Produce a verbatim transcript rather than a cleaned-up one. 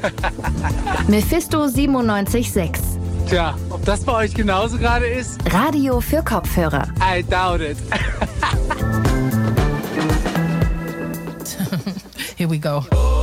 Mephisto siebenundneunzig Komma sechs. Tja, ob das bei euch genauso gerade ist? Radio für Kopfhörer. I doubt it. Here we go.